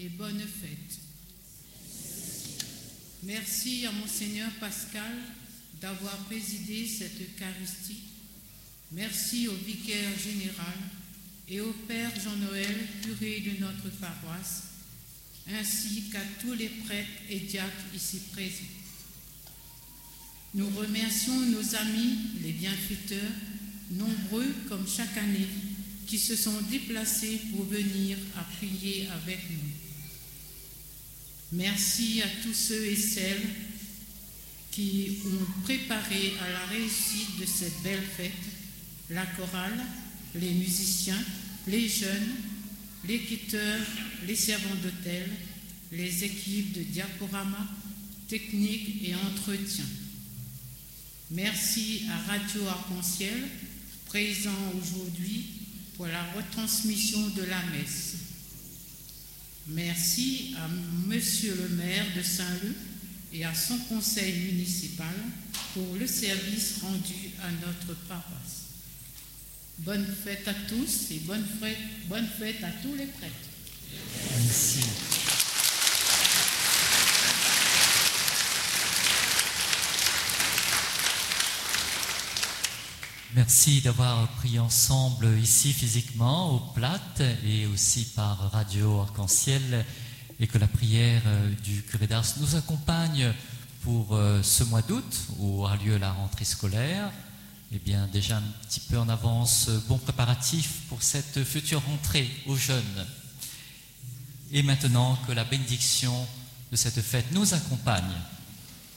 et bonne fête. Merci à Monseigneur Pascal d'avoir présidé cette Eucharistie. Merci au vicaire général et au Père Jean-Noël, curé de notre paroisse, ainsi qu'à tous les prêtres et diacres ici présents. Nous remercions nos amis, les bienfaiteurs, nombreux comme chaque année, qui se sont déplacés pour venir à prier avec nous. Merci à tous ceux et celles qui ont préparé à la réussite de cette belle fête, la chorale, les musiciens, les jeunes, les quitteurs, les servants d'hôtel, les équipes de diaporama, technique et entretien. Merci à Radio Arc-en-Ciel, présent aujourd'hui pour la retransmission de la messe. Merci à Monsieur le maire de Saint-Leu et à son conseil municipal pour le service rendu à notre paroisse. Bonne fête à tous et bonne fête à tous les prêtres. Merci. Merci d'avoir prié ensemble ici physiquement, au Plates, et aussi par Radio Arc-en-Ciel, et que la prière du curé d'Ars nous accompagne pour ce mois d'août, où aura lieu la rentrée scolaire. Eh bien, déjà un petit peu en avance, bon préparatif pour cette future rentrée aux jeunes. Et maintenant que la bénédiction de cette fête nous accompagne.